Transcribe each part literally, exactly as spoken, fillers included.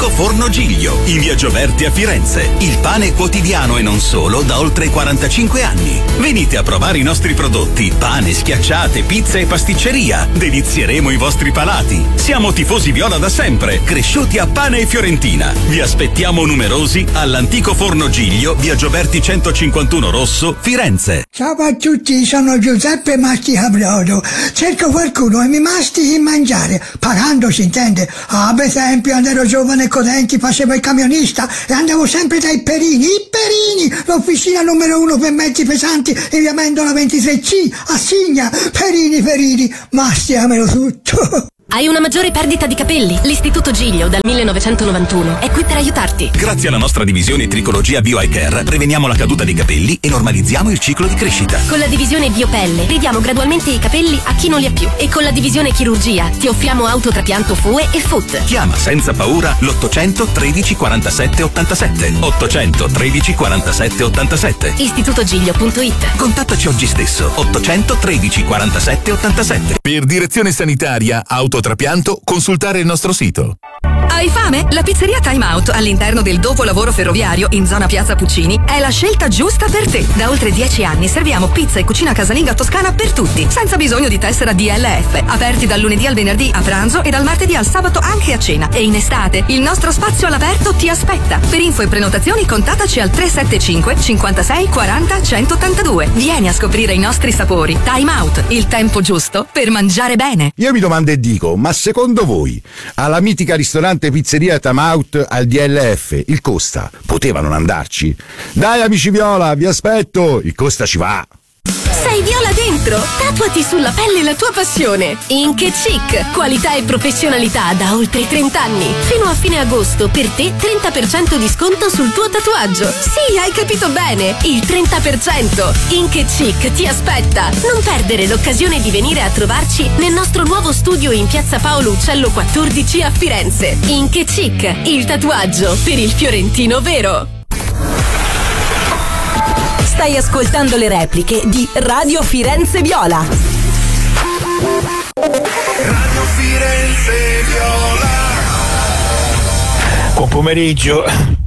all'antico forno Giglio, in via Gioberti a Firenze. Il pane quotidiano e non solo da oltre quarantacinque anni. Venite a provare i nostri prodotti, pane, schiacciate, pizza e pasticceria. Delizieremo i vostri palati. Siamo tifosi viola da sempre, cresciuti a pane e fiorentina. Vi aspettiamo numerosi all'antico forno Giglio, via Gioberti centocinquantuno Rosso, Firenze. Ciao a tutti, sono Giuseppe Masticabrodo. Cerco qualcuno e mi mastichi in mangiare, pagando si intende. Ah, per esempio, quando ero giovane e codenti facevo il camionista e andavo sempre dai Perini, i Perini, l'officina numero uno per mezzi pesanti in via Mendola ventitré C, a Signa. Perini, Perini, masticamelo tutto. Hai una maggiore perdita di capelli? L'Istituto Giglio dal millenovecentonovantuno è qui per aiutarti. Grazie alla nostra divisione Tricologia Bio Eye Care preveniamo la caduta dei capelli e normalizziamo il ciclo di crescita. Con la divisione Biopelle ridiamo gradualmente i capelli a chi non li ha più. E con la divisione Chirurgia ti offriamo autotrapianto F U E e F U T. Chiama senza paura l'ottocento tredici quarantasette ottantasette. ottocento tredici quarantasette ottantasette. istitutogiglio punto it. Contattaci oggi stesso. ottocento tredici quarantasette ottantasette. Per direzione sanitaria, autotrapianto, consultare il nostro sito. Hai fame? La pizzeria Time Out all'interno del dopolavoro ferroviario in zona Piazza Puccini è la scelta giusta per te. Da oltre dieci anni serviamo pizza e cucina casalinga toscana per tutti, senza bisogno di tessera D L F. Aperti dal lunedì al venerdì a pranzo e dal martedì al sabato anche a cena. E in estate il nostro spazio all'aperto ti aspetta. Per info e prenotazioni contattaci al tre sette cinque cinquantasei quaranta centottantadue. Vieni a scoprire i nostri sapori. Time Out, il tempo giusto per mangiare bene. Io mi domando e dico, ma secondo voi alla mitica ristorante pizzeria Time Out al D L F il Costa poteva non andarci? Dai amici viola, vi aspetto, il Costa ci va. Sei viola dentro? Tatuati sulla pelle la tua passione. Ink e Chic, qualità e professionalità da oltre trenta anni. Fino a fine agosto per te trenta per cento di sconto sul tuo tatuaggio. Sì, hai capito bene, il trenta per cento. Ink e Chic ti aspetta. Non perdere l'occasione di venire a trovarci nel nostro nuovo studio in piazza Paolo Uccello quattordici a Firenze. Ink e Chic, il tatuaggio per il fiorentino vero. Stai ascoltando le repliche di Radio Firenze Viola. Radio Firenze Viola. Buon pomeriggio,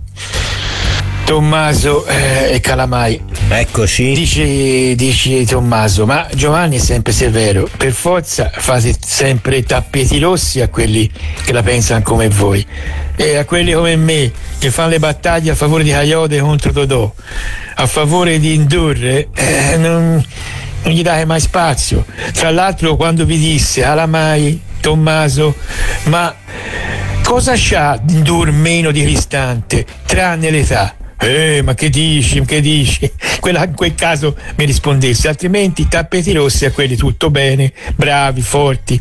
Tommaso eh, e Calamai. Eccoci. Dice, dice Tommaso, ma Giovanni è sempre severo. Per forza fate sempre i tappeti rossi a quelli che la pensano come voi. E a quelli come me che fanno le battaglie a favore di Coyote contro Totò, a favore di Indurre, eh, non, non gli date mai spazio. Tra l'altro, quando vi disse Calamai, Tommaso, ma cosa c'ha Indur meno di Cristante tranne l'età? Eh, ma che dici, che dici? Quella, in quel caso mi rispondesse, altrimenti tappeti rossi a quelli tutto bene, bravi, forti.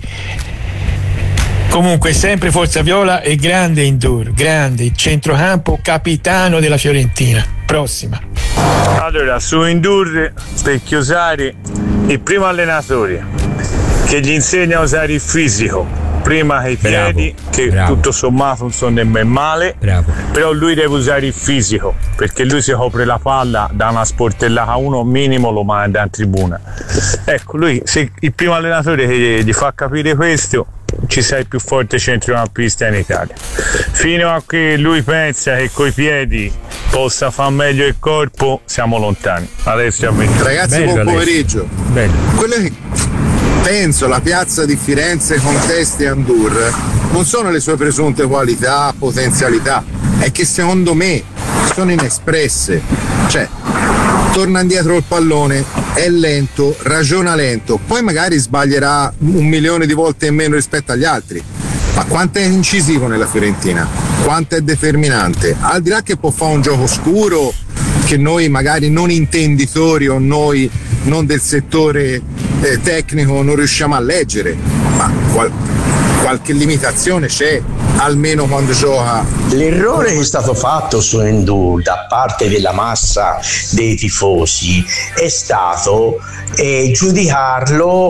Comunque sempre Forza Viola e grande Indur, grande centrocampo, capitano della Fiorentina. Prossima. Allora, su Indur per chiusare il primo allenatore che gli insegna a usare il fisico prima che i piedi, bravo, che bravo. Tutto sommato non sono nemmeno male, bravo. Però lui deve usare il fisico, perché lui si copre la palla da una sportellata uno minimo lo manda in tribuna. Ecco, lui, se il primo allenatore che gli fa capire questo, ci sei il più forte centrocampista in Italia. Fino a che lui pensa che coi piedi possa far meglio il corpo, siamo lontani. Adesso a me. Ragazzi, buon pomeriggio. Bello. Quello che penso la piazza di Firenze contesti Andur non sono le sue presunte qualità, potenzialità, è che secondo me sono inespresse. Cioè, torna indietro il pallone, è lento, ragiona lento, poi magari sbaglierà un milione di volte in meno rispetto agli altri, ma quanto è incisivo nella Fiorentina, quanto è determinante, al di là che può fare un gioco scuro che noi magari non intenditori o noi non del settore eh, tecnico non riusciamo a leggere, ma qual- qualche limitazione c'è, almeno quando gioca. L'errore che è stato fatto su Indur da parte della massa dei tifosi è stato eh, giudicarlo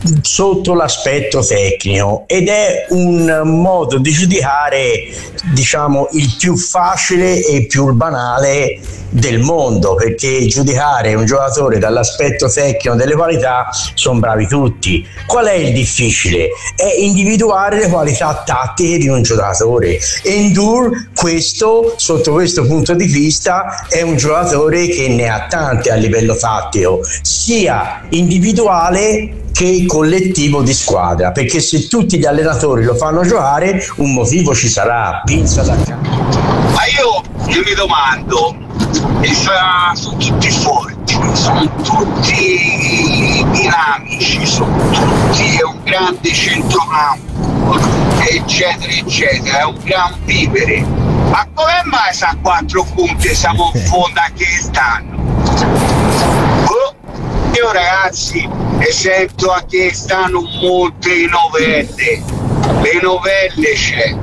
sotto l'aspetto tecnico, ed è un modo di giudicare, diciamo, il più facile e il più banale del mondo, perché giudicare un giocatore dall'aspetto tecnico delle qualità sono bravi tutti. Qual è il difficile? È individuare le qualità tattiche di un giocatore. Endur, questo, sotto questo punto di vista, è un giocatore che ne ha tante a livello tattico, sia individuale che collettivo di squadra, perché se tutti gli allenatori lo fanno giocare un motivo ci sarà. Pinza da campo. Ma io, io mi domando, e sa, sono tutti forti, sono tutti dinamici, sono tutti, è un grande centrocampo, eccetera eccetera, è un gran vivere, ma come mai sa quattro punti siamo in fondo a che stanno? Oh, io ragazzi e sento a che stanno molte novelle, le novelle c'è.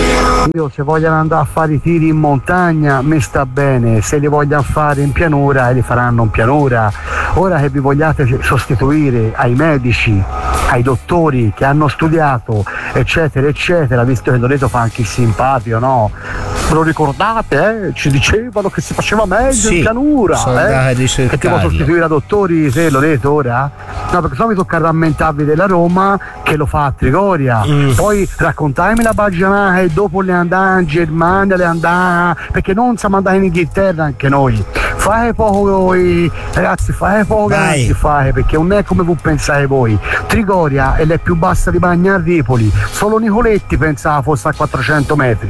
Io se vogliono andare a fare i tiri in montagna mi sta bene, se li vogliono fare in pianura li faranno in pianura. Ora che vi vogliate sostituire ai medici, ai dottori che hanno studiato eccetera eccetera, visto che Loreto fa anche il simpatico, no? Ve lo ricordate? Eh? Ci dicevano che si faceva meglio sì, in pianura, eh? Che ti vuoi sostituire a dottori te Loreto ora? No, perché sennò mi tocca rammentarvi della Roma che lo fa a Trigoria. Mm. Poi raccontatemi la baggianata e dopo le andare in Germania, le andare, perché non siamo andati in Inghilterra anche noi. Fate poco voi, ragazzi, fate poco che fate, perché non è come voi pensate voi. Trigoria è la più bassa di Bagnarripoli, solo Nicoletti pensava fosse a quattrocento metri.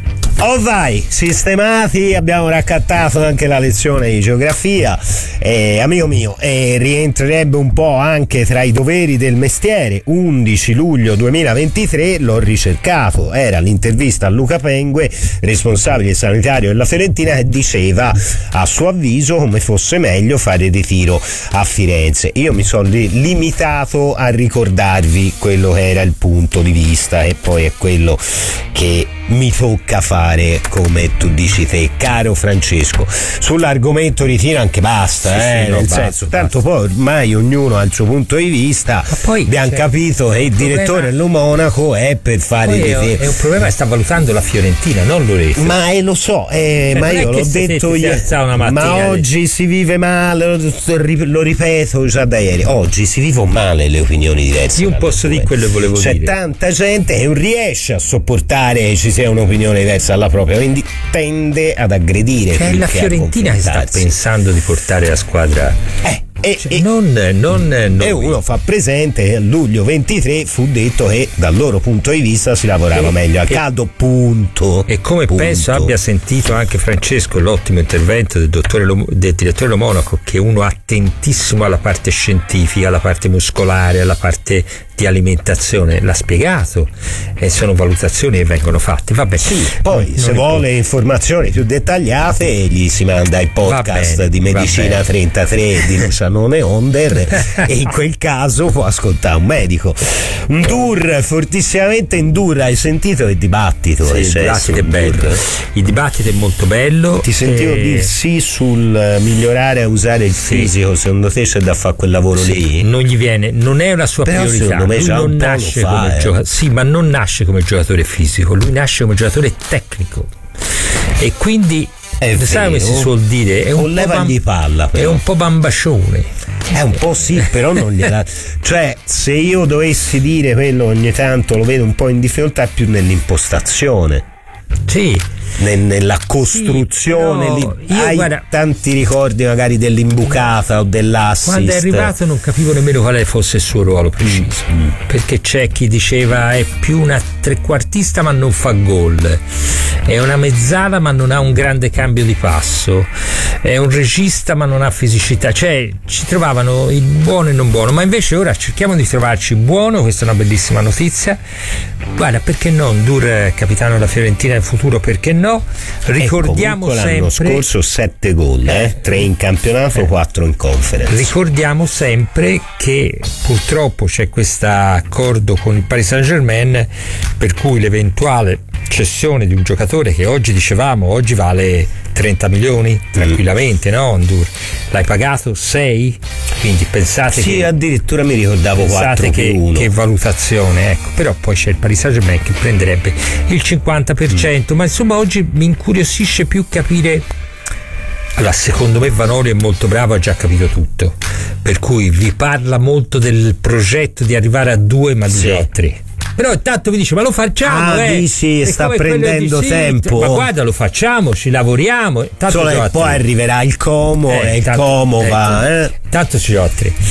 Oh vai, sistemati, abbiamo raccattato anche la lezione di geografia, eh, amico mio, eh, rientrerebbe un po' anche tra i doveri del mestiere. Undici luglio duemilaventitré, l'ho ricercato, era l'intervista a Luca Pengue, responsabile sanitario della Fiorentina, che diceva a suo avviso come fosse meglio fare il ritiro a Firenze. Io mi sono li- limitato a ricordarvi quello che era il punto di vista, e poi è quello che mi tocca fare, come tu dici te, caro Francesco. Sull'argomento ritiro anche basta, sì, eh, sì, nel no, senso, basta, tanto basta. Poi ormai ognuno ha il suo punto di vista. Ma poi abbiamo capito che il direttore dello Monaco è per fare il ritiro. È un problema che sta valutando la Fiorentina, non Loreto. Ma eh, lo so, eh, ma io l'ho detto ieri. Ma oggi si vive male, lo ripeto già da ieri. Oggi si vivono male le opinioni diverse. Io non posso dire quello che volevo C'è dire. C'è tanta gente che non riesce a sopportare che ci sia un'opinione diversa alla propria, quindi tende ad aggredire. Che è la Fiorentina che sta pensando di portare la squadra. Eh. E, cioè, e, non, non, non e uno fa presente che a luglio ventitré fu detto che dal loro punto di vista si lavorava e, meglio a caldo, punto. E come punto. penso abbia sentito anche Francesco l'ottimo intervento del, dottore Lo, del direttore Lo Monaco, che è uno attentissimo alla parte scientifica, alla parte muscolare, alla parte di alimentazione, l'ha spiegato, e sono valutazioni che vengono fatte. Vabbè, sì, poi se vuole informazioni più dettagliate gli si manda il podcast bene, di Medicina trentatré di Lucianone Onder e in quel caso può ascoltare un medico. Un tour fortissimamente in dura, hai sentito il dibattito? Sì, il dibattito è bello, il dibattito è molto bello. Ti sentivo e... dire sì sul migliorare a usare il sì. fisico, secondo te c'è da fare quel lavoro sì, lì? Non gli viene, non è una sua però priorità. Lui non nasce fa, come eh. gioca- sì, ma non nasce come giocatore fisico, lui nasce come giocatore tecnico, e quindi è sai come si suol dire, è un, po bam- palla, è un po' bambascione. È un po' sì, però non gliela. Cioè, se io dovessi dire quello, ogni tanto lo vedo un po' in difficoltà, è più nell'impostazione. Sì. Nella costruzione, sì, lì, hai guarda, tanti ricordi magari dell'imbucata o dell'assist. Quando è arrivato non capivo nemmeno quale fosse il suo ruolo preciso, mm. perché c'è chi diceva è più una trequartista ma non fa gol, è una mezzala ma non ha un grande cambio di passo, è un regista ma non ha fisicità, cioè ci trovavano il buono e non buono, ma invece ora cerchiamo di trovarci buono. Questa è una bellissima notizia. Guarda, perché no, Ndur capitano della Fiorentina in futuro, perché no? Ricordiamo sempre l'anno scorso sette gol, eh? tre in campionato, quattro in conference. Ricordiamo sempre che purtroppo c'è questo accordo con il Paris Saint-Germain per cui l'eventuale cessione di un giocatore che oggi dicevamo oggi vale trenta milioni tranquillamente, mm. no Ndur? L'hai pagato sei? quindi pensate sì, che addirittura mi ricordavo quattro che, più uno. che valutazione, ecco. Però poi c'è il Paris Saint-Germain che prenderebbe il cinquanta per cento, mm. ma insomma oggi mi incuriosisce più capire. Allora, secondo me Vanoli è molto bravo, ha già capito tutto, per cui vi parla molto del progetto di arrivare a due, ma sì. a tre. Però intanto vi dice ma lo facciamo, ah, eh. sì, sta prendendo dici, tempo. Ma guarda, lo facciamo, ci lavoriamo. Solo e poi arriverà il Como eh, e il tanto, Como eh, va. Eh. Tanto ci ho tre.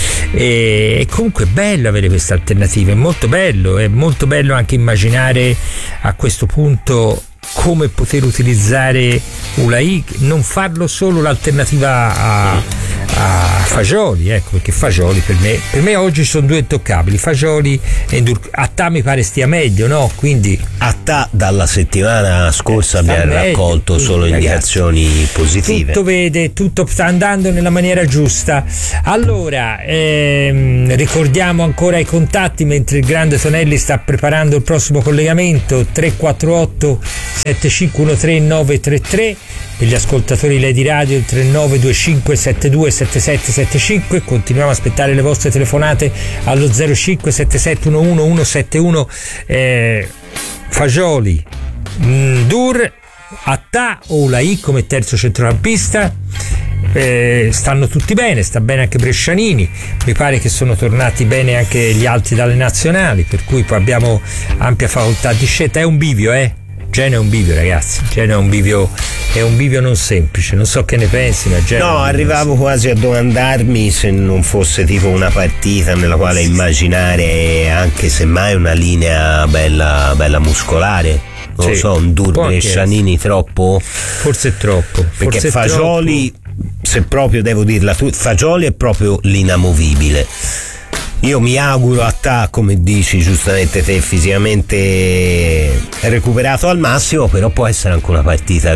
E comunque è bello avere questa alternativa, è molto bello, è molto bello anche immaginare a questo punto come poter utilizzare Ulai, non farlo solo l'alternativa a, a Fagioli, ecco, perché Fagioli per me per me oggi sono due intoccabili, Fagioli e Ndur. Atta mi pare stia meglio, no? Quindi Atta dalla settimana scorsa eh, abbiamo raccolto quindi, solo ragazzi, indicazioni positive. Tutto vede, tutto sta andando nella maniera giusta. Allora ehm, ricordiamo ancora i contatti mentre il grande Tonelli sta preparando il prossimo collegamento. Tre quattro otto sette cinque uno tre nove tre tre per gli ascoltatori Lady Radio, il tre nove due cinque sette due sette sette sette cinque. Continuiamo a aspettare le vostre telefonate allo zero cinque sette sette uno uno uno sette uno. eh, Fagioli, Ndur, Atta o Ulai come terzo centrocampista. Eh, stanno tutti bene, sta bene anche Brescianini, mi pare che sono tornati bene anche gli altri dalle nazionali, per cui poi abbiamo ampia facoltà di scelta. È un bivio, eh? Genoa è un bivio, ragazzi. Genoa è un bivio, è un bivio non semplice. Non so che ne pensi, ma Genoa. No, arrivavo quasi a domandarmi se non fosse tipo una partita nella quale immaginare anche semmai una linea bella, bella muscolare. Non sì, lo so, un Dur Brescianini troppo? Forse è troppo. Perché forse Fagioli, troppo. Se proprio devo dirla tu, Fagioli è proprio l'inamovibile. Io mi auguro a te, come dici giustamente te, fisicamente recuperato al massimo, però può essere anche una partita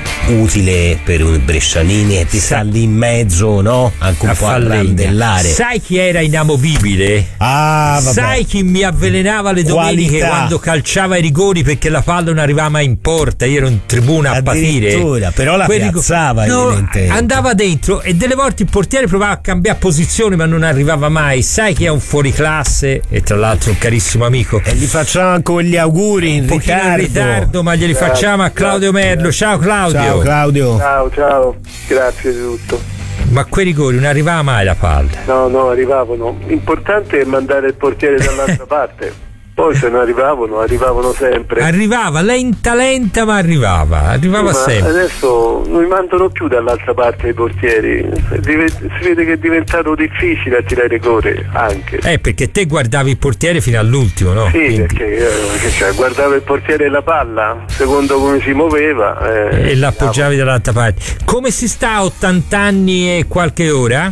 utile per un Brescianini e ti sta lì in mezzo, no? Anche un a po' a randellare. Sai chi era inamovibile? Ah, vabbè. Sai chi mi avvelenava le domeniche Qualità. Quando calciava i rigori perché la palla non arrivava mai in porta, io ero in tribuna a patire. Però la Quelli piazzava no, andava dentro e delle volte il portiere provava a cambiare posizione ma non arrivava mai. Sai chi è un fuoriclasse e tra l'altro un carissimo amico, e gli facciamo anche gli auguri in un ritardo. in ritardo ma glieli ciao, facciamo a Claudio Merlo. Ciao Claudio. Ciao Claudio. Ciao ciao, grazie di tutto. Ma quei rigori non arrivava mai la palla? No, no, arrivavano. Importante è mandare il portiere dall'altra parte. Poi se non arrivavano, arrivavano sempre. Arrivava, lenta lenta ma arrivava, arrivava sì, sempre. Adesso non mi mandano più dall'altra parte i portieri, si vede che è diventato difficile a tirare rigore anche. Eh, perché te guardavi il portiere fino all'ultimo, no? Sì, Quindi... perché eh, cioè, guardavo il portiere e la palla, secondo come si muoveva. Eh, e l'appoggiavi no. dall'altra parte. Come si sta a ottanta anni e qualche ora?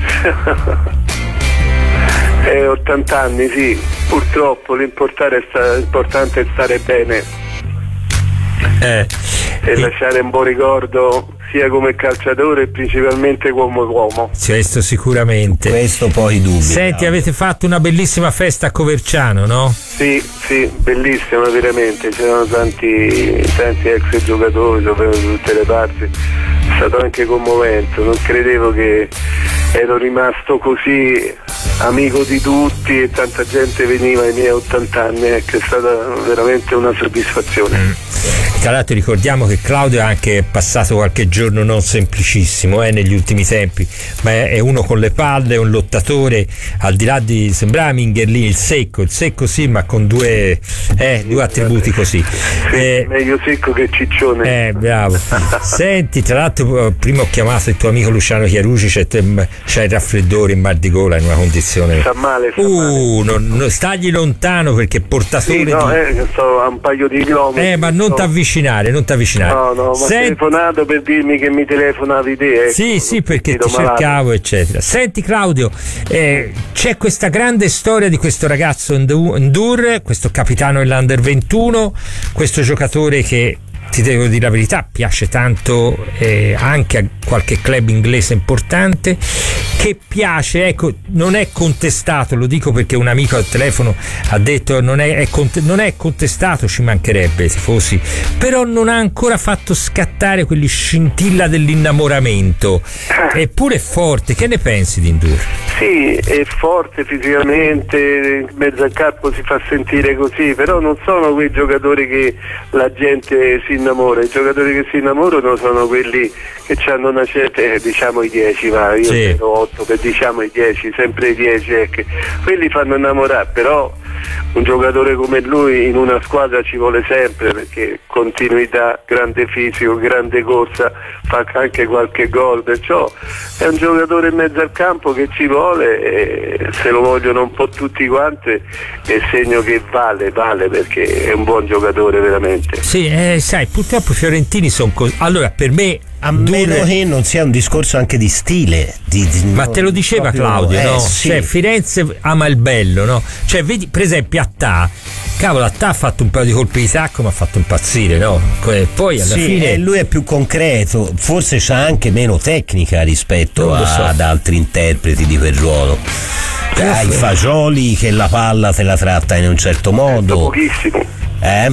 Eh, ottanta anni, sì, purtroppo l'importante è, sta- l'importante è stare bene eh. e, e lasciare un buon ricordo sia come calciatore e principalmente come uomo. Questo sicuramente. Questo poi dubbi. Senti, no. Avete fatto una bellissima festa a Coverciano, no? Sì, sì, bellissima veramente, c'erano tanti, tanti ex giocatori da tutte le parti, è stato anche commovente, non credevo che ero rimasto così amico di tutti e tanta gente veniva ai miei ottanta anni, ecco, è stata veramente una soddisfazione. Mm. Tra l'altro ricordiamo che Claudio ha anche passato qualche giorno non semplicissimo eh, negli ultimi tempi, ma è uno con le palle, è un lottatore, al di là di sembrava Mingherlini, il secco, il secco sì, ma con due, eh, due attributi così. Sì, eh, meglio secco che ciccione. Eh, bravo. Senti, tra l'altro prima ho chiamato il tuo amico Luciano Chiarucci, c'è, c'è il raffreddore in mal di gola in una condizione. Sta male, sta uh, non, non, stagli lontano perché portatore sì, no, di... eh, sto a un paio di chilometri. Eh, ma non no. t'avvicinare, non t'avvicinare. No, no, ma Senti... telefonato per dirmi che mi telefonavi te. Ecco. Sì, sì, perché ti cercavo, eccetera. Senti Claudio, eh, c'è questa grande storia di questo ragazzo Ndur, questo capitano dell'Under ventuno, questo giocatore che, ti devo dire la verità, piace tanto eh, anche a qualche club inglese importante, che che piace, ecco, non è contestato, lo dico perché un amico al telefono ha detto non è, è cont- non è contestato, ci mancherebbe se fossi, però non ha ancora fatto scattare quelli scintilla dell'innamoramento, eppure è forte. Che ne pensi di N'Dour? Sì, è forte fisicamente, in mezzo al campo si fa sentire così, però non sono quei giocatori che la gente si innamora. I giocatori che si innamorano sono quelli che hanno una certa, eh, diciamo i dieci, ma io Sì. ero otto, per diciamo i dieci, sempre i dieci, ecco. Quelli fanno innamorare, però un giocatore come lui in una squadra ci vuole sempre, perché continuità, grande fisico, grande corsa, fa anche qualche gol, perciò è un giocatore in mezzo al campo che ci vuole, e se lo vogliono un po' tutti quanti è segno che vale, vale, perché è un buon giocatore veramente. Sì, eh, sai, purtroppo i fiorentini sono così. Allora, per me, a meno che non sia un discorso anche di stile, di, di, ma te lo diceva proprio, Claudio, eh, no? sì. Cioè, Firenze ama il bello, no? Cioè, vedi, per esempio, Attà, cavolo, Attà ha fatto un paio di colpi di sacco, ma ha fatto impazzire, no? E poi alla sì, fine eh, lui è più concreto, forse c'ha anche meno tecnica rispetto Non lo so. a- ad altri interpreti di quel ruolo. Hai Fagioli che la palla te la tratta in un certo modo. Pochissimo. Eh?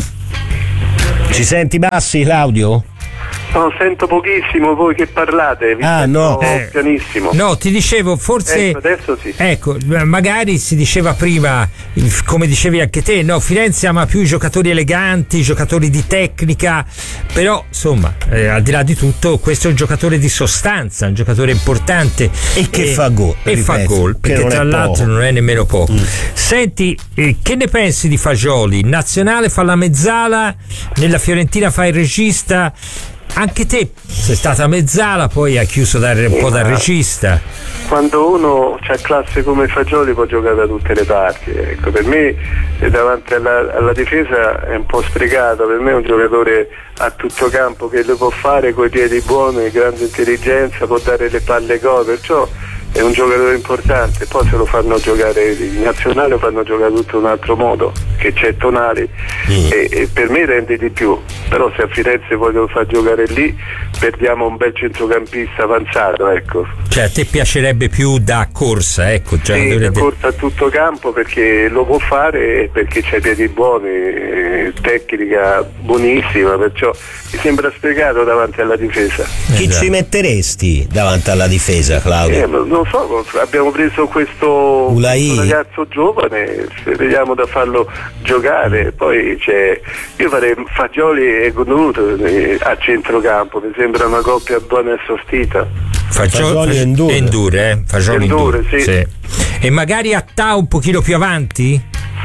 Ci senti bassi, Claudio? No, sento pochissimo voi che parlate, vi Ah, sento no. Eh, pianissimo. No, ti dicevo, forse Ecco, adesso sì. ecco, magari si diceva prima, come dicevi anche te, no, Firenze ama più i giocatori eleganti, i giocatori di tecnica, però insomma, eh, al di là di tutto, questo è un giocatore di sostanza, un giocatore importante E che fa gol, e fa ripeto, gol, che perché non è tra l'altro poco. non è nemmeno poco. Mm. Senti, eh, che ne pensi di Fagioli? Nazionale fa la mezzala, nella Fiorentina fa il regista. Anche te sei stata mezzala, poi hai chiuso da, un po' da regista. Quando uno c'ha classe come Fagioli può giocare da tutte le parti, ecco, per me eh, davanti alla, alla difesa è un po' sprecato, per me è un giocatore a tutto campo che lo può fare coi piedi buoni, grande intelligenza, può dare le palle gol, perciò è un giocatore importante. Poi se lo fanno giocare in nazionale lo fanno giocare tutto un altro modo, che c'è Tonali, Mm. e, e per me rende di più, però se a Firenze poi lo fa giocare lì perdiamo un bel centrocampista avanzato, ecco. Cioè a te piacerebbe più da corsa, ecco, cioè, Sì, dovrete- corsa a tutto campo perché lo può fare e perché c'ha i piedi buoni, eh, tecnica buonissima, perciò mi sembra sprecato davanti alla difesa. Chi Esatto. ci metteresti davanti alla difesa, Eh, Claudio? non non so, abbiamo preso questo, Ulai. questo ragazzo giovane, se vediamo da farlo giocare, poi c'è, io farei Fagioli e N'Dour eh, a centrocampo, mi sembra una coppia buona e sostita. Fagio- Fagioli e N'Dour. N'Dour, eh? Fagioli e N'Dour, N'Dour, sì. E magari Attà un pochino più avanti?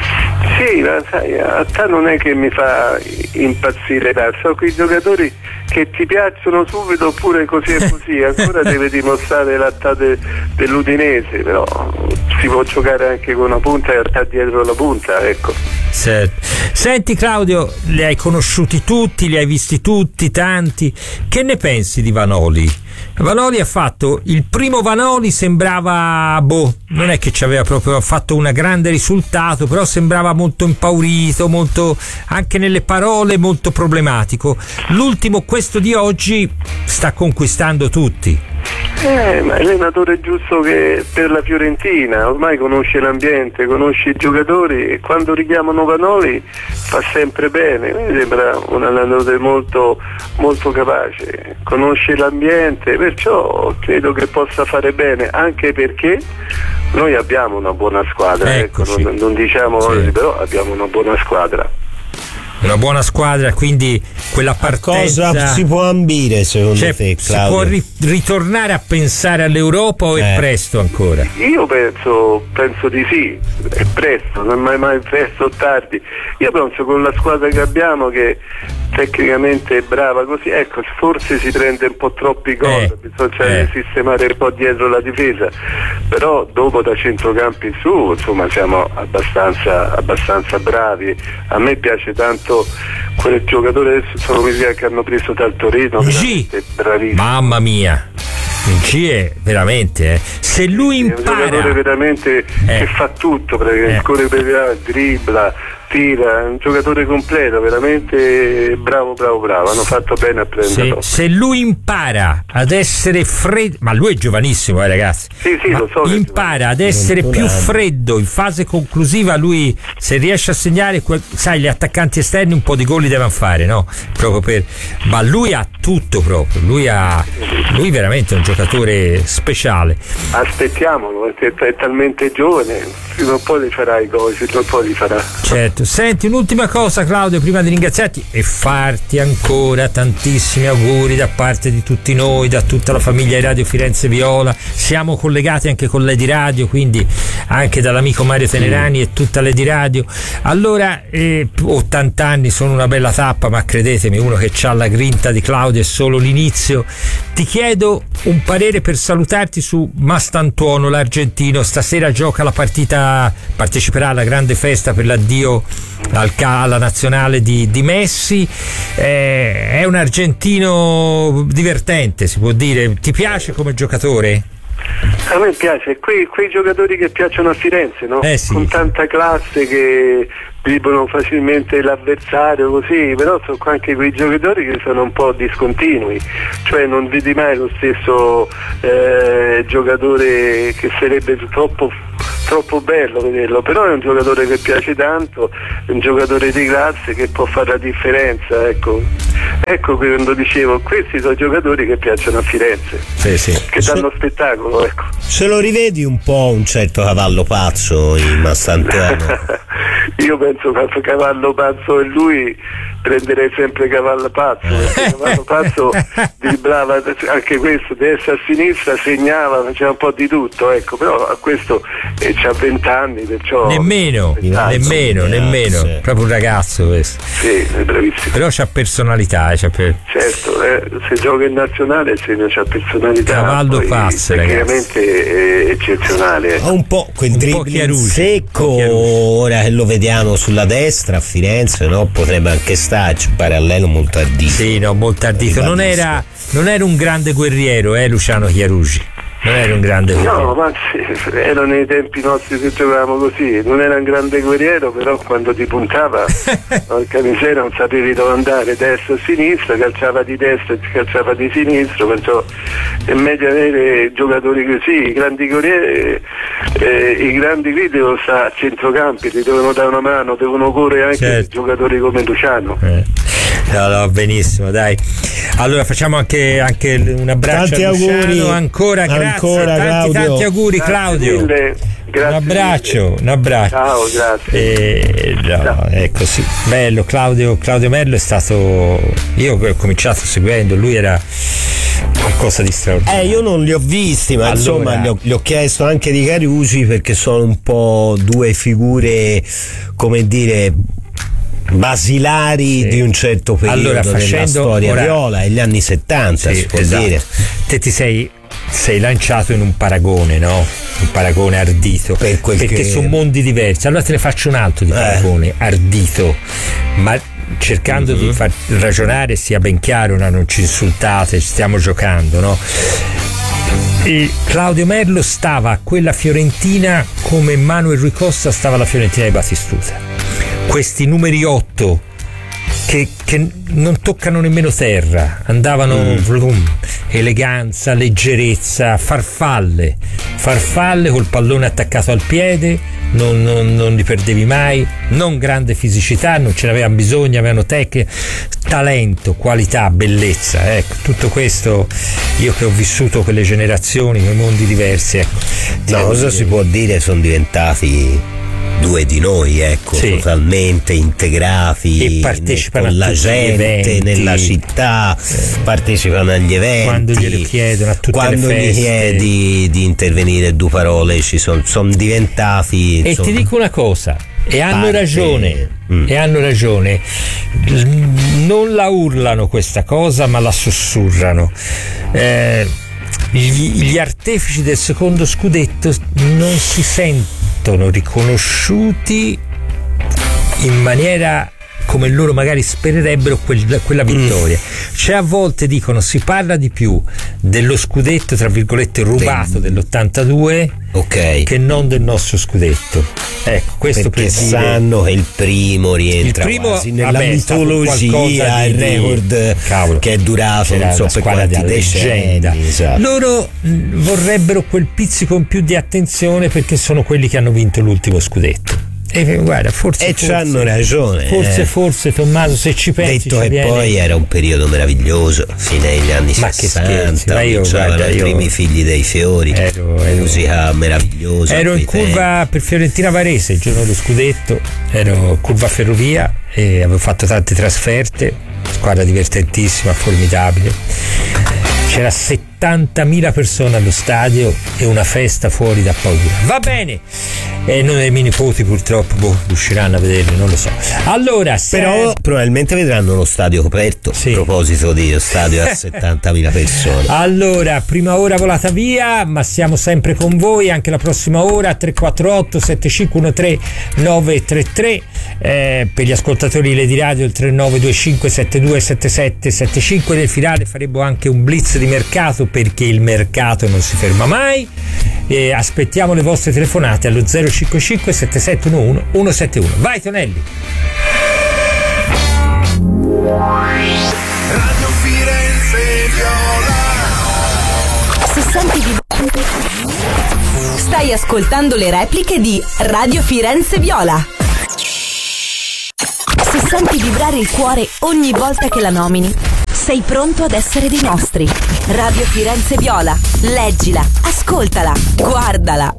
Sì, ma sai, a te non è che mi fa impazzire, sono quei giocatori che ti piacciono subito oppure così e così, ancora deve dimostrare l'attà de, dell'Udinese, però si può giocare anche con una punta e l'attà dietro la punta, ecco. Certo. Senti Claudio, li hai conosciuti tutti, li hai visti tutti, tanti. Che ne pensi di Vanoli? Vanoli ha fatto il primo Vanoli, sembrava boh, non è che ci aveva proprio fatto un grande risultato, però sembrava molto impaurito, molto anche nelle parole molto problematico. L'ultimo, questo di oggi, sta conquistando tutti. Eh, ma è l'allenatore giusto che per la Fiorentina, ormai conosce l'ambiente, conosce i giocatori e quando richiamano Vanoli fa sempre bene, mi sembra un allenatore molto, molto capace, conosce l'ambiente, perciò credo che possa fare bene, anche perché noi abbiamo una buona squadra, ecco, non, non diciamo Sì. oggi, però abbiamo una buona squadra. Una buona squadra, quindi quella partenza. Cosa si può ambire secondo Cioè, te, si Claudio? può ri- ritornare a pensare all'Europa o è Eh. presto ancora? Io penso, penso di sì, è presto, non è mai, mai presto o tardi. Io penso con la squadra che abbiamo, che tecnicamente è brava così, ecco, forse si prende un po' troppi gol, Eh, bisogna eh. sistemare un po' dietro la difesa, però dopo da centrocampo in su, insomma, siamo abbastanza, abbastanza bravi. A me piace tanto quel giocatore, adesso sono quelli che hanno preso dal Torino, G. veramente bravissimo. Mamma mia, il G è veramente, eh. Se lui È un giocatore impara, veramente Eh. che fa tutto, praticamente, Eh. corre per là, dribbla, tira, un giocatore completo, veramente bravo, bravo, bravo. Hanno fatto bene a prenderlo. Se, se lui impara ad essere freddo, ma lui è giovanissimo, eh, ragazzi. Sì, sì, ma lo so. Impara ad essere più freddo in fase conclusiva. Lui, se riesce a segnare, sai, gli attaccanti esterni un po' di gol li devono fare, no? Proprio per. Ma lui ha tutto proprio. Lui ha. Lui veramente è un giocatore speciale. Aspettiamolo, è, è talmente giovane, prima o poi li farà i gol, prima o poi li farà. Certo. Senti, un'ultima cosa, Claudio, prima di ringraziarti e farti ancora tantissimi auguri da parte di tutti noi, da tutta la famiglia di Radio Firenze Viola. Siamo collegati anche con Lady Radio, quindi anche dall'amico Mario Tenerani mm. e tutta Lady Radio. Allora, eh, ottanta anni sono una bella tappa, ma credetemi, uno che ha la grinta di Claudio è solo l'inizio. Ti chiedo un parere per salutarti su Mastantuono, l'argentino. Stasera gioca la partita, parteciperà alla grande festa per l'addio al, alla nazionale di, di Messi. Eh, è un argentino divertente, si può dire. Ti piace come giocatore? A me piace, quei, quei giocatori che piacciono a Firenze, no? Eh sì. Con tanta classe che dribbano facilmente l'avversario, così, però sono anche quei giocatori che sono un po' discontinui, cioè non vedi mai lo stesso eh, giocatore che sarebbe troppo troppo bello vederlo, però è un giocatore che piace tanto, è un giocatore di classe che può fare la differenza, ecco. Ecco quando dicevo, questi sono giocatori che piacciono a Firenze, sì, sì. che danno spettacolo, ecco. Se lo rivedi un po' un certo Cavallo Pazzo in Mastantuono? Io penso che Cavallo Pazzo e lui prenderei sempre Cavallo Pazzo, perché Cavallo Pazzo dribblava anche questo, destra a sinistra, segnava, faceva un po' di tutto, ecco, però a questo eh, c'ha vent'anni, perciò nemmeno, nemmeno, sì, nemmeno, sì. Proprio un ragazzo questo. Sì, è bravissimo. Però c'ha personalità, eh, c'ha per... certo, eh, se gioca in nazionale il segno c'ha personalità. Cavallo Pazzo, tecnicamente è eccezionale. Ha un po' quel dribbling secco, ora che lo vediamo sulla destra a Firenze, no? Potrebbe anche starci un parallelo molto ardito. Sì, no, molto ardito. Non era, non era un grande guerriero, eh, Luciano Chiarugi. Non era un grande guerriero. No, ma sì, erano i tempi nostri che giocavamo così. Non era un grande guerriero, però quando ti puntava, porca miseria, non sapevi dove andare, destra o sinistra, calciava di destra e calciava di sinistra, perciò è meglio avere giocatori così. I grandi guerrieri, eh, i grandi qui devono stare a centrocampi, ti devono dare una mano, devono correre anche certo. Giocatori come Luciano. Eh. No, no, benissimo, dai. Allora facciamo anche, anche un abbraccio tanti a Luciano, auguri ancora, grazie, ancora, tanti, tanti auguri, grazie Claudio. Mille. Un abbraccio, un abbraccio. Ciao, grazie. E, no, Ciao. È così. Bello, Claudio, Claudio Merlo è stato. Io ho cominciato seguendo, lui era qualcosa di straordinario. Eh, io non li ho visti, ma allora, insomma gli ho, gli ho chiesto anche di Carusi perché sono un po' due figure, come dire, basilari sì. di un certo periodo allora, facendo, della storia ora, viola, e gli anni settanta, sì, si può esatto. dire. Te ti sei sei lanciato in un paragone, no? Un paragone ardito, per quel perché che... sono mondi diversi. Allora te ne faccio un altro di paragone eh. ardito, ma cercando mm-hmm. di far ragionare, sia ben chiaro, no? Non ci insultate, ci stiamo giocando, no? E Claudio Merlo stava a quella Fiorentina come Manuel Rui Costa stava alla Fiorentina di Batistuta. Questi numeri otto Che, che non toccano nemmeno terra, andavano mm. vlum, eleganza, leggerezza, farfalle, farfalle col pallone attaccato al piede, non, non, non li perdevi mai, non grande fisicità, non ce n'avevano bisogno, avevano tecnica, talento, qualità, bellezza, ecco, tutto questo io che ho vissuto quelle generazioni, quei mondi diversi, ecco. No, cosa si può dire, sono diventati due di noi, ecco, sì. totalmente integrati e partecipano con a la gente eventi. Nella città, eh. partecipano agli eventi, quando glielo chiedono a tutte quando le feste. Gli chiedi di intervenire due parole ci sono son diventati, e insomma, ti dico una cosa, e hanno parte. ragione mm. e hanno ragione, non la urlano questa cosa ma la sussurrano. eh, gli, gli artefici del secondo scudetto non si sentono riconosciuti in maniera come loro magari spererebbero quel, quella vittoria. Mm. Cioè a volte dicono si parla di più dello scudetto tra virgolette rubato sì. dell'ottantadue okay. che non del nostro scudetto. Ecco, questo perché per dire... sanno che il primo rientra il primo, quasi nella vabbè, mitologia, il record cavolo, che è durato non so per quanti decenni. Esatto. Loro mh, vorrebbero quel pizzico in più di attenzione perché sono quelli che hanno vinto l'ultimo scudetto. E guarda, forse e forse, c'hanno ragione. Forse, eh. forse, Tommaso, se ci pensi. Detto che viene... poi era un periodo meraviglioso, fine degli anni ma sessanta, ma io, guarda, i io primi figli dei fiori, ero, ero, musica meravigliosa. Ero in curva tempi. per Fiorentina Varese il giorno dello scudetto, ero curva ferrovia e avevo fatto tante trasferte, squadra divertentissima, formidabile. C'era settantamila persone allo stadio e una festa fuori da paura. Va bene, e non i miei nipoti purtroppo boh, riusciranno a vederli, non lo so. Allora, però se... probabilmente vedranno lo stadio coperto. Sì. A proposito di stadio a settantamila persone. Allora, prima ora volata via, ma siamo sempre con voi anche la prossima ora. Tre quattro otto sette cinque uno tre nove tre tre, eh, per gli ascoltatori Lady Radio il tre nove due cinque sette due sette sette sette cinque. Nel finale faremo anche un blitz di mercato perché il mercato non si ferma mai. E aspettiamo le vostre telefonate allo zero cinque cinque sette sette uno uno uno sette uno. Vai Tonelli. Radio Firenze Viola. Se senti di... Stai ascoltando le repliche di Radio Firenze Viola. Se senti vibrare il cuore ogni volta che la nomini, sei pronto ad essere dei nostri. Radio Firenze Viola. Leggila, ascoltala, guardala.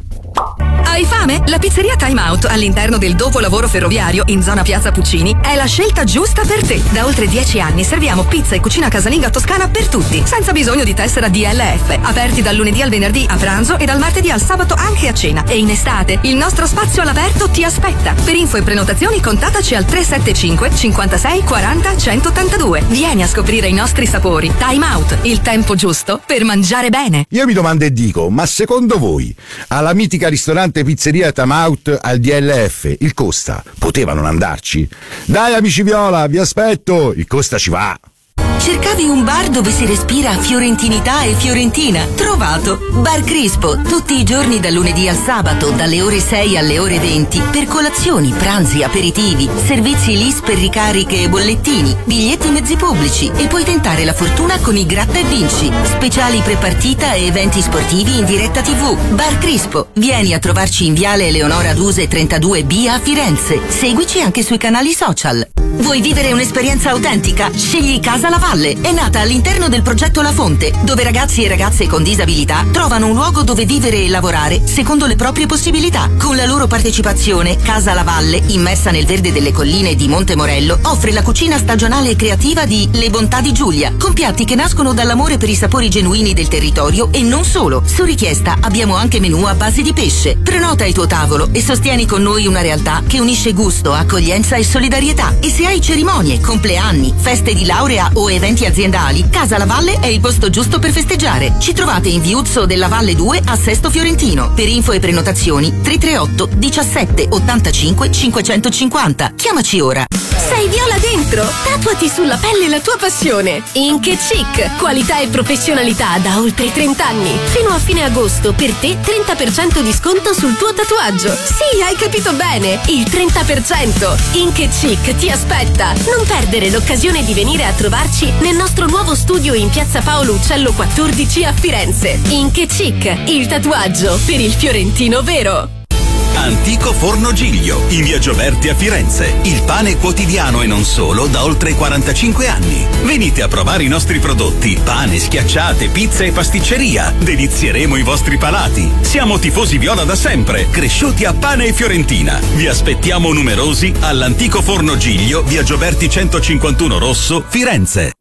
Hai fame? La pizzeria Time Out all'interno del dopolavoro ferroviario in zona Piazza Puccini è la scelta giusta per te. Da oltre dieci anni serviamo pizza e cucina casalinga toscana per tutti, senza bisogno di tessera D L F. Aperti dal lunedì al venerdì a pranzo e dal martedì al sabato anche a cena. E in estate il nostro spazio all'aperto ti aspetta. Per info e prenotazioni contattaci al tre sette cinque cinquantasei quaranta centottantadue. Vieni a scoprire i nostri sapori. Time Out, il tempo giusto per mangiare bene. Io mi domando e dico, ma secondo voi alla mitica ristorante pizzeria Time Out al D L F il Costa poteva non andarci? Dai amici Viola, vi aspetto, il Costa ci va. Cercavi un bar dove si respira fiorentinità e fiorentina? Trovato! Bar Crispo, tutti i giorni dal lunedì al sabato, dalle ore sei alle ore venti, per colazioni, pranzi, aperitivi, servizi L I S per ricariche e bollettini, biglietti mezzi pubblici e puoi tentare la fortuna con i Gratta e Vinci, speciali prepartita e eventi sportivi in diretta tivù. Bar Crispo, vieni a trovarci in Viale Eleonora Duse trentadue B a Firenze. Seguici anche sui canali social. Vuoi vivere un'esperienza autentica? Scegli Casa La Valle. È nata all'interno del progetto La Fonte, dove ragazzi e ragazze con disabilità trovano un luogo dove vivere e lavorare secondo le proprie possibilità. Con la loro partecipazione, Casa La Valle, immersa nel verde delle colline di Monte Morello, offre la cucina stagionale e creativa di Le Bontà di Giulia, con piatti che nascono dall'amore per i sapori genuini del territorio e non solo. Su richiesta abbiamo anche menù a base di pesce. Prenota il tuo tavolo e sostieni con noi una realtà che unisce gusto, accoglienza e solidarietà. E se hai cerimonie, compleanni, feste di laurea o eventi aziendali, Casa La Valle è il posto giusto per festeggiare. Ci trovate in Viuzzo della Valle due a Sesto Fiorentino. Per info e prenotazioni tre tre otto diciassette ottantacinque cinquecentocinquanta. Chiamaci ora. Sei Viola dentro? Tatuati sulla pelle la tua passione. Ink e Chic, qualità e professionalità da oltre trenta anni. Fino a fine agosto per te trenta per cento di sconto sul tuo tatuaggio. Sì, hai capito bene, il trenta per cento. Ink e Chic ti aspetta. Non perdere l'occasione di venire a trovarci nel nostro nuovo studio in Piazza Paolo Uccello quattordici a Firenze. Ink e Chic, il tatuaggio per il fiorentino vero. Antico Forno Giglio, in via Gioberti a Firenze. Il pane quotidiano e non solo da oltre quarantacinque anni. Venite a provare i nostri prodotti: pane, schiacciate, pizza e pasticceria. Delizieremo i vostri palati. Siamo tifosi viola da sempre, cresciuti a pane e fiorentina. Vi aspettiamo numerosi all'Antico Forno Giglio, via Gioberti centocinquantuno Rosso, Firenze.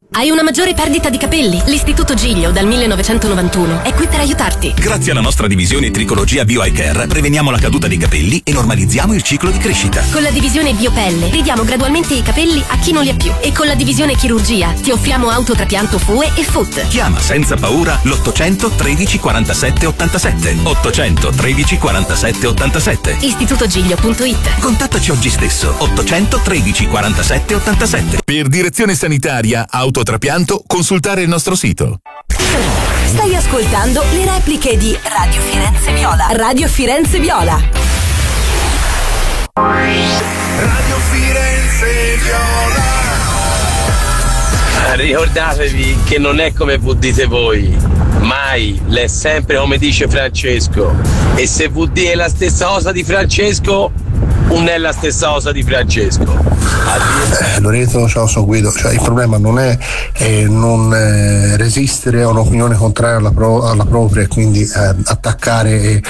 Hai una maggiore perdita di capelli? L'Istituto Giglio dal millenovecentonovantuno è qui per aiutarti. Grazie alla nostra divisione Tricologia Bio Eye Care preveniamo la caduta dei capelli e normalizziamo il ciclo di crescita. Con la divisione Biopelle ridiamo gradualmente i capelli a chi non li ha più. E con la divisione Chirurgia ti offriamo autotrapianto F U E e F U T. Chiama senza paura l'ottocento tredici quarantasette ottantasette. ottocento tredici quarantasette ottantasette. istitutogiglio punto it. Contattaci oggi stesso. ottocento tredici quarantasette ottantasette. Per direzione sanitaria, autotrapianto, consultare il nostro sito. Stai ascoltando le repliche di Radio Firenze Viola. Radio Firenze Viola. Radio Firenze Viola. Ricordatevi che non è come V D dite voi, mai, l'è sempre come dice Francesco. E se V D è la stessa cosa di Francesco, non è la stessa cosa di Francesco. Eh, Loreto, ciao, sono Guido. Cioè, il problema non è eh, non eh, resistere a un'opinione contraria alla, pro, alla propria e quindi eh, attaccare e,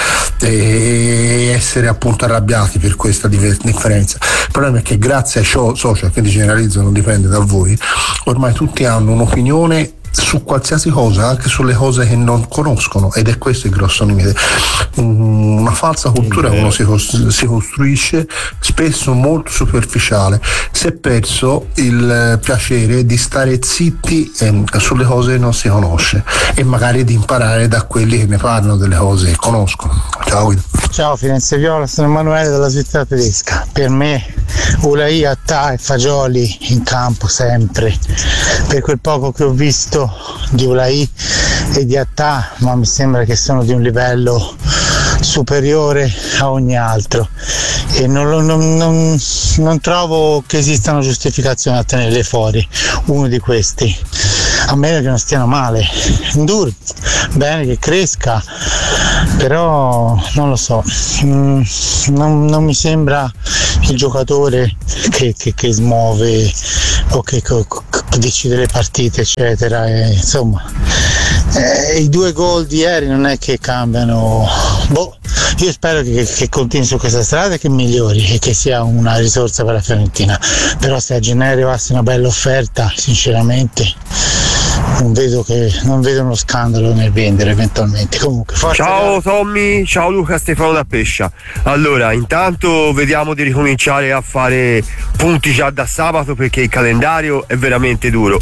e essere appunto arrabbiati per questa differenza. Il problema è che grazie ai show social, che di generalizzo non dipende da voi, ormai tutti hanno un'opinione su qualsiasi cosa, anche sulle cose che non conoscono, ed è questo il grosso limite. Una falsa cultura uno si, si costruisce spesso molto superficiale. Si è perso il piacere di stare zitti eh, sulle cose che non si conosce e magari di imparare da quelli che ne parlano delle cose che conoscono. Ciao Guido. Ciao Firenze Viola, sono Emanuele dalla Svizzera tedesca. Per me Ulai, Attà e Fagioli in campo sempre. Per quel poco che ho visto di Ulai e di Attà, ma mi sembra che sono di un livello superiore a ogni altro e non, non, non, non trovo che esistano giustificazioni a tenerli fuori, uno di questi, a meno che non stiano male. Ndur, bene che cresca, però non lo so, mm, non, non mi sembra il giocatore che, che, che smuove o che, che, che decide le partite eccetera, e, insomma eh, i due gol di ieri non è che cambiano, boh, io spero che, che continui su questa strada e che migliori e che sia una risorsa per la Fiorentina, però se a gennaio arrivasse una bella offerta sinceramente non vedo che non vedo uno scandalo nel vendere eventualmente. Comunque forza. Ciao Tommy, ciao Luca, Stefano da Pescia. Allora, intanto vediamo di ricominciare a fare punti già da sabato perché il calendario è veramente duro.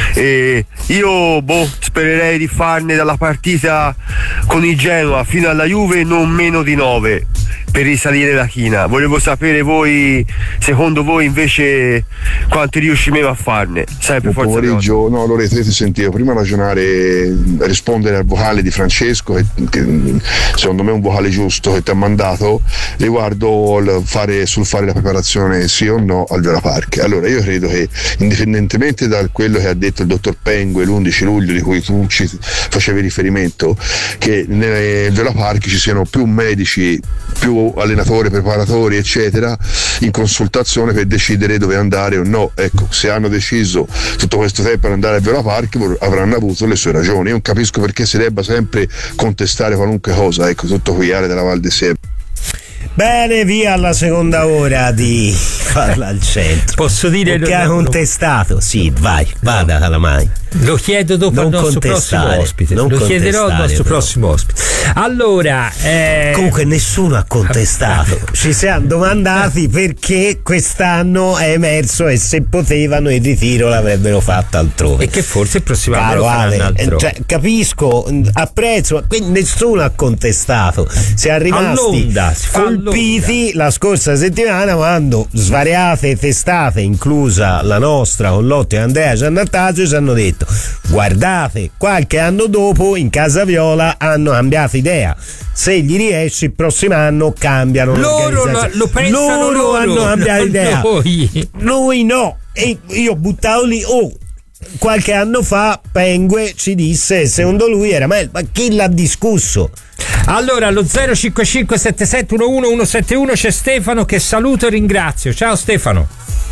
E io boh, spererei di farne dalla partita con il Genoa fino alla Juve non meno di nove per risalire la china. Volevo sapere voi, secondo voi invece quanti riusciremo a farne? Sempre Buon forza pomeriggio, no Loreto, io ti sentivo prima ragionare, rispondere al vocale di Francesco che, che secondo me è un vocale giusto che ti ha mandato riguardo il fare, sul fare la preparazione sì o no al Viola Park. Allora io credo che indipendentemente da quello che ha detto il dottor Pengue l'undici luglio di cui tu ci facevi riferimento, che nel Viola Park ci siano più medici, più allenatori, preparatori eccetera in consultazione per decidere dove andare o no. Ecco, se hanno deciso tutto questo tempo per andare al Viola Park avranno avuto le sue ragioni. Io non capisco perché si debba sempre contestare qualunque cosa, ecco, tutto qui Ale della Val di Seba. Bene, via alla seconda ora di Farla al Centro. Posso dire che ha contestato? Sì, vai, vada Calamai. Lo chiedo dopo non al nostro prossimo ospite. Lo chiederò al nostro però. prossimo ospite. Allora, eh... comunque nessuno ha contestato. Ci siamo domandati perché quest'anno è emerso e se potevano il ritiro l'avrebbero fatto altrove. E che forse il prossimo anno lo faranno altrove. Cioè, capisco, apprezzo, ma quindi nessuno ha contestato. Si è rimasti all'onda, si colpiti all'onda. La scorsa settimana quando svariate testate, inclusa la nostra con Lotti e Andrea Giannattasio, ci hanno detto: guardate, qualche anno dopo in Casa Viola hanno cambiato idea, se gli riesce il prossimo anno cambiano loro lo, lo pensano loro, loro hanno cambiato idea, noi. noi no. E io buttavo lì, oh, qualche anno fa Pengue ci disse secondo lui era meglio, ma chi l'ha discusso? Allora allo zero cinque cinque sette sette uno uno uno sette uno c'è Stefano che saluto e ringrazio. Ciao Stefano.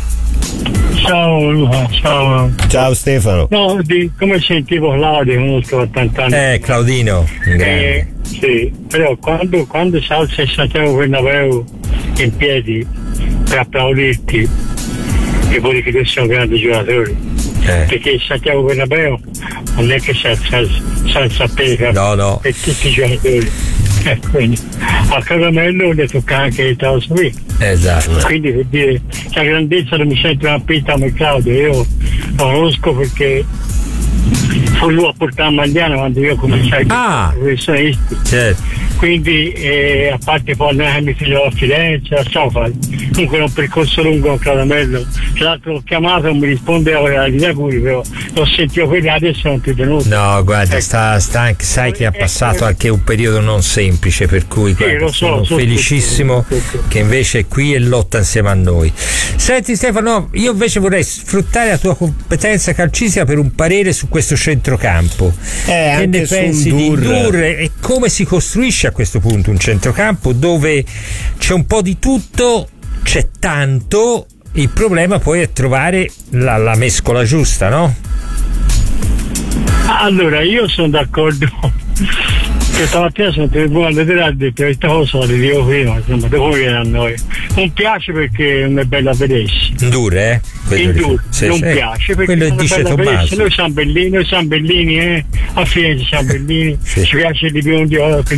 Ciao Luca, ciao. Ciao Stefano. No, di come sentivo Claudio, conosco ottanta anni. Eh, Claudino. Eh, sì, però quando, quando si alza il Santiago Bernabéu in piedi per applaudirti, e poi che sono grandi giocatori, eh. perché il Santiago Bernabéu non è che sa sapere no no per tutti i giocatori, eh, quindi a Caramello le tocca anche il trasferire, esatto, quindi per dire la grandezza non mi sento una pista come Claudio, io lo conosco perché fu lui a portare a Magliano quando io cominciai ah, professionisti, certo. Quindi eh, a parte poi noi mi figlio a Firenze, a Sofal, comunque è un percorso lungo a Caramello, tra l'altro l'ho chiamato, non mi risponde ora di Curi, però l'ho sentito per adesso non ti tenuto. No, guarda, ecco. sta, sta anche, sai che ha passato anche un periodo non semplice, per cui sì, guarda, lo so, sono so felicissimo tutto, tutto. che invece è qui e lotta insieme a noi. Senti Stefano, io invece vorrei sfruttare la tua competenza calcistica per un parere su questo centrocampo. Eh, che ne pensi di Ndour e come si costruisce a questo punto un centrocampo dove c'è un po' di tutto, c'è tanto, il problema poi è trovare la, la mescola giusta, no? Allora io sono d'accordo che stamattina sono telefonato e ha detto questa cosa la dico prima, insomma dopo viene a noi, non piace perché non è bello a vedersi. Ndour, eh? Ndour sì, non sì. piace perché quello non è dice bello a Tommaso. vedersi. Noi siamo bellini, noi siamo bellini, eh? A Firenze siamo bellini, sì. Ci piace di più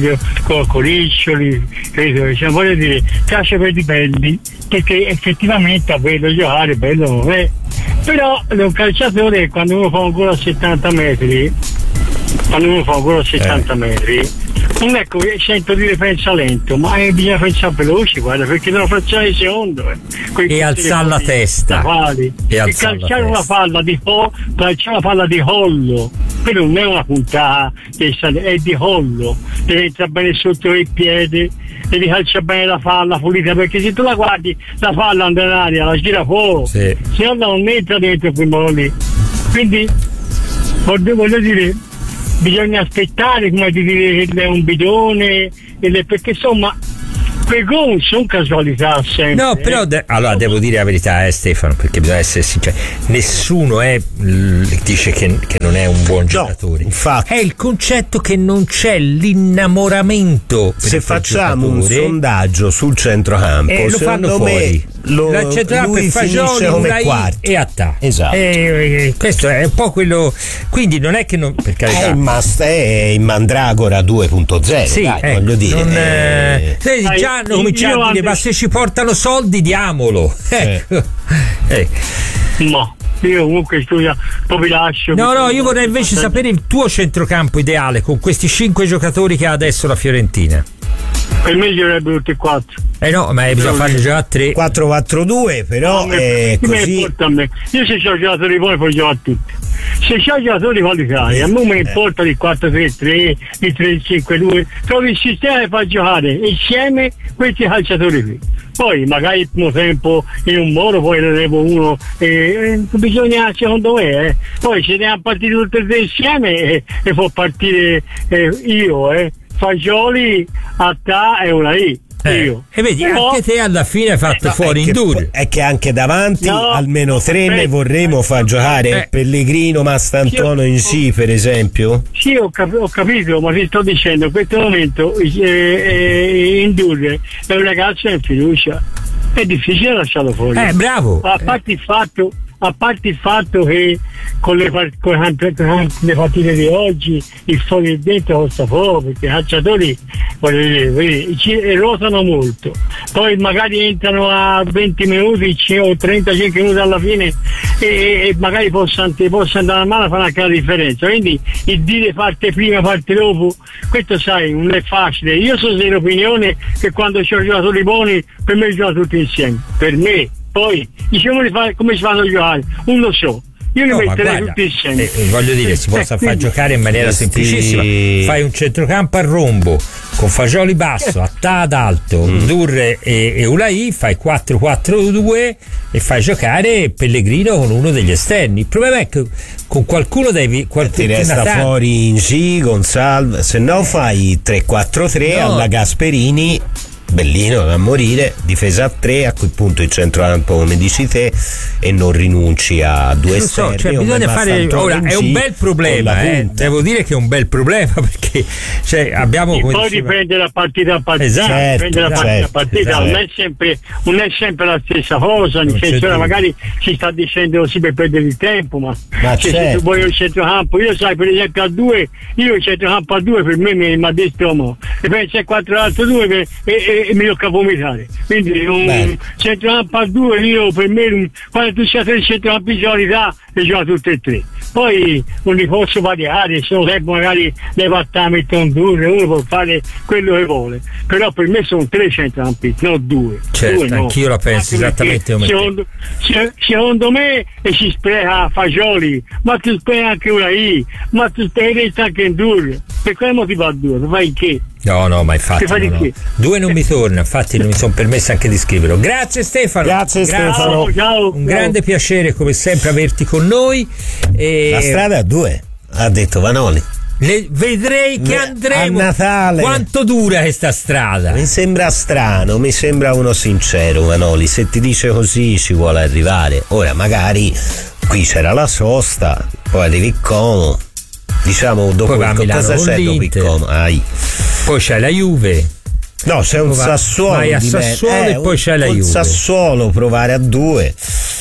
con coriccioli, credo, diciamo, voglio dire, piace per i belli, perché effettivamente a bello giocare bello non è. Però un calciatore quando uno fa un gol a settanta metri, quando uno fa un gol a settanta eh. metri, non è che sento dire pensa lento, ma eh, bisogna pensare veloce, guarda, perché non facciamo il secondo eh. e alzare la testa e, e calciare una palla di ho, calciare una palla di hollo, quello non è una puntata, è di hollo, deve entrare bene sotto il piede, devi calciare bene la palla pulita, perché se tu la guardi la palla andrà in aria, la gira fuori, sì. Se no non entra dentro quel modo lì, quindi voglio, voglio dire bisogna aspettare, come di dire che è un bidone, perché insomma quei gol sono casualità sempre. No, però de- allora devo dire la verità, eh, Stefano, perché bisogna essere sinceri, nessuno è dice che, che non è un buon giocatore. Infatti. È il concetto che non c'è l'innamoramento. Se facciamo un sondaggio sul centrocampo, eh, lo fanno fuori. Lo, la centrocampo è Fagioli, Ulai e Attà. Esatto. E, questo è un po' quello. Quindi non è che non. Per carità. È il must, è il Mandragora due punto zero. Sì, dai, ecco, voglio dire. Non, eh, eh, già hanno cominciato a dire, ma se ci portano soldi diamolo. Ecco. Eh. No. Io comunque scusa, poi vi lascio. No, no, io vorrei invece sapere il tuo centrocampo ideale con questi cinque giocatori che ha adesso la Fiorentina. Per me giocherebbero tutti e quattro. Eh no, ma bisogna farne già a tre. quattro quattro due, però no, è me, così. Me importa a me. Io se c'ho giocatori buoni poi gioco a tutti. Se c'ho giocatori qualificati, a me mi importa il quattro tre tre, il tre cinque due, trovi il sistema che fa giocare insieme questi calciatori qui. Poi magari il primo tempo in un modo, poi ne devo uno, eh, eh, bisogna secondo me, eh. Poi se ne hanno partiti tutti e tre insieme e eh, può partire eh, io, eh. Fagioli, Attà e una I. Eh, e vedi, no, anche te alla fine hai fatto no, fuori Ndour. È che anche davanti no, almeno tre ne vorremmo far giocare. eh. Pellegrino, Mastantuono in sì, per esempio. Sì, ho, cap- ho capito, ma ti sto dicendo, in questo momento eh, eh, Ndour è un ragazzo in fiducia, è difficile lasciarlo fuori. Eh, bravo. A parte il fatto a parte il fatto che con le, part- con le partite di oggi il fuori e dentro costa poco, perché i calciatori voglio dire, ci ruotano molto, poi magari entrano a venti minuti o trentacinque minuti alla fine e, e magari possono, possono andare a mano a fare anche la differenza, quindi il dire parte prima parte dopo, questo sai non è facile. Io sono dell'opinione che quando c'ho giocatori buoni per me giocano tutti insieme, per me. Poi diciamo come si fanno a giocare, non lo so, io li no, metterei guarda, tutti insieme. Eh, voglio dire, si possa eh, far quindi, giocare in maniera questi... semplicissima. Fai un centrocampo a rombo con Fagioli basso, Attà ad alto, mm. Ndour e, e Ulai, fai quattro quattro due e fai giocare Pellegrino con uno degli esterni. Il problema è che con qualcuno devi qualcuno ti resta Natale. fuori Ingi, Gonzalez, se no fai tre quattro tre no. alla Gasperini. Bellino da morire, difesa a tre, a quel punto il centrocampo come dici te, e non rinunci a due non so, esterni. cioè, bisogna fare ora è un bel problema, eh. Devo dire che è un bel problema perché cioè, abbiamo e come poi diceva... dipende da partita a partita, esatto, dipende da partita certo, a partita, esatto. non è sempre non è sempre la stessa cosa, nel senso ora magari si sta dicendo così per perdere il tempo, ma, ma cioè, certo. se tu vuoi il centrocampo, io sai per esempio a due, io il centrocampo a due per me mi ha detto mo, e poi c'è quattro altri due per, e, e, e mi tocca vomitare. Quindi un centrocampo a due, io per me quando tu sei tre centrocampi di solidità le gioco tutte e tre. Poi non li posso variare, sono tempo magari le pattà mettono due, uno può fare quello che vuole, però per me sono tre centrocampi, non due. Certo, due no. Anch'io la penso esattamente come secondo, se, secondo me e si spreca fagioli, ma tu spreca anche una I, ma tu sprechi anche in due. Per quale motivo a due? Fai che? No, no, ma infatti no, no. Due non mi torna, infatti non mi sono permesso anche di scriverlo. Grazie Stefano. Grazie, Grazie. Stefano. Ciao, ciao, Un ciao. grande piacere come sempre averti con noi. E... La strada a due, ha detto Vanoli. Le, vedrei che andremo a Natale. Quanto dura questa strada? Mi sembra strano, mi sembra uno sincero Vanoli, se ti dice così ci vuole arrivare. Ora magari qui c'era la sosta, poi arrivi Como, diciamo dopo poi il, cosa c'è dopo il Como? Ai. Poi c'è la Juve. No, c'è un va, Sassuolo. Vai a Sassuolo eh, e poi c'è la un Juve. Sassuolo provare a due.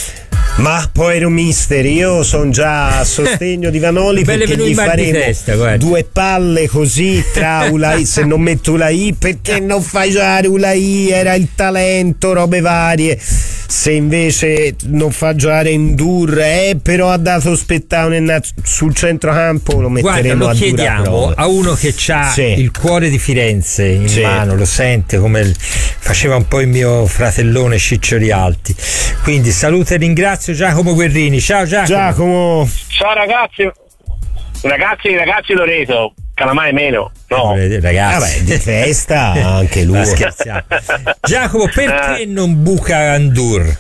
Ma poi era un mister, io sono già a sostegno di Vanoli perché gli faremo testa, due palle così tra Ulai, se non metto Ulai perché non fai giocare Ulai, era il talento, robe varie, se invece non fa giocare Ndur, eh, però ha dato spettacolo sul centrocampo, lo metteremo. Guarda, lo a chiediamo a uno che ha sì. il cuore di Firenze in sì. mano, lo sente come faceva un po' il mio fratellone Ciccio Rialti, quindi saluto e ringrazio Giacomo Guerrini. Ciao Giacomo. Giacomo. Ciao ragazzi. Ragazzi, ragazzi Loreto, calamai meno. No. Ragazzi. Vabbè, di festa anche lui. Giacomo, perché eh. non buca Ndur?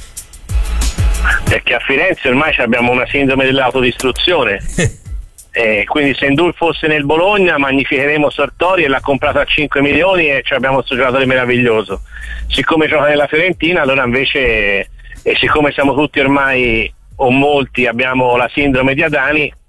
Perché a Firenze ormai abbiamo una sindrome dell'autodistruzione. Eh, quindi se Ndur fosse nel Bologna magnificheremo Sartori e l'ha comprato a cinque milioni e abbiamo questo giocatore meraviglioso. Siccome gioca nella Fiorentina, allora invece, e siccome siamo tutti ormai o molti abbiamo la sindrome di Adani,